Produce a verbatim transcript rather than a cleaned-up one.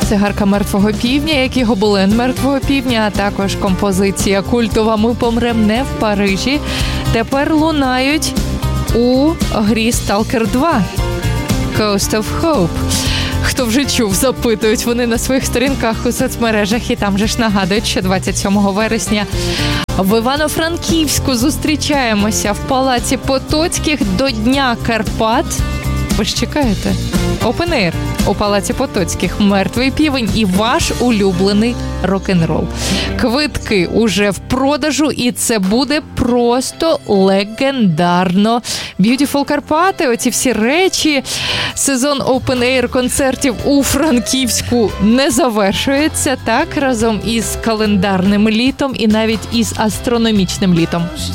цигарка мертвого півдня, як і гобелен мертвого півдня, а також композиція культова «Ми помрем не в Парижі» тепер лунають у грі Stalker два Coast of Hope. Хто вже чув, запитують вони на своїх сторінках у соцмережах, і там же ж нагадують, що двадцять сьомого вересня в Івано-Франківську зустрічаємося в Палаці Потоцьких до Дня Карпат. Ви ж чекаєте? Open Air у Палаці Потоцьких, мертвий півень і ваш улюблений рок-н-рол. Квитки уже в продажу, і це буде просто легендарно. Beautiful Карпати, оці всі речі. Сезон Open Air концертів у Франківську не завершується, так, разом із календарним літом і навіть із астрономічним літом.